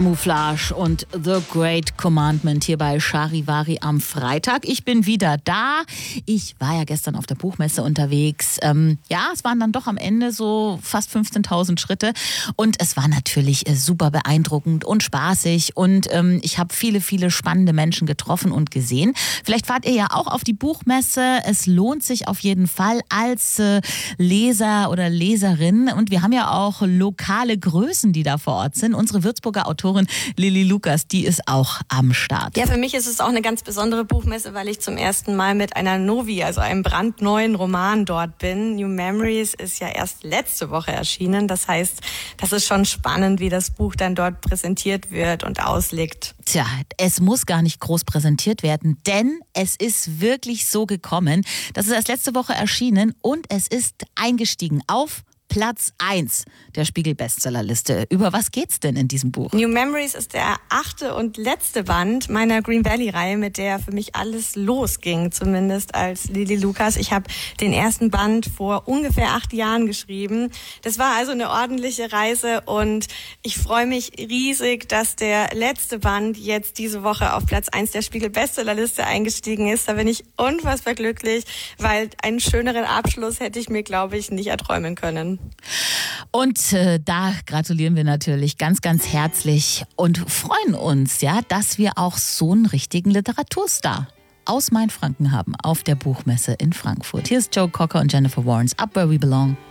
Camouflage und The Great Commandment hier bei Charivari am Freitag. Ich bin wieder da. Ich war ja gestern auf der Buchmesse unterwegs. Es waren dann doch am Ende so fast 15.000 Schritte. Und es war natürlich super beeindruckend und spaßig. Und ich habe viele, viele spannende Menschen getroffen und gesehen. Vielleicht fahrt ihr ja auch auf die Buchmesse. Es lohnt sich auf jeden Fall als Leser oder Leserin. Und wir haben ja auch lokale Größen, die da vor Ort sind. Unsere Würzburger Autorin Lilly Lucas, die ist auch am Start. Ja, für mich ist es auch eine ganz besondere Buchmesse, weil ich zum ersten Mal mit einer Novi, also einem brandneuen Roman dort bin. New Memories ist ja erst letzte Woche erschienen. Das heißt, das ist schon spannend, wie das Buch dann dort präsentiert wird und auslegt. Tja, es muss gar nicht groß präsentiert werden, denn es ist wirklich so gekommen. Das ist erst letzte Woche erschienen und es ist eingestiegen auf Platz 1 der Spiegel-Bestsellerliste. Über was geht's denn in diesem Buch? New Memories ist der 8. und letzte Band meiner Green Valley-Reihe, mit der für mich alles losging, zumindest als Lilly Lucas. Ich habe den ersten Band vor ungefähr 8 Jahren geschrieben. Das war also eine ordentliche Reise und ich freue mich riesig, dass der letzte Band jetzt diese Woche auf Platz 1 der Spiegel-Bestsellerliste eingestiegen ist. Da bin ich unfassbar glücklich, weil einen schöneren Abschluss hätte ich mir, glaube ich, nicht erträumen können. Und da gratulieren wir natürlich ganz, ganz herzlich und freuen uns, ja, dass wir auch so einen richtigen Literaturstar aus Mainfranken haben auf der Buchmesse in Frankfurt. Hier ist Joe Cocker und Jennifer Warnes, Up Where We Belong.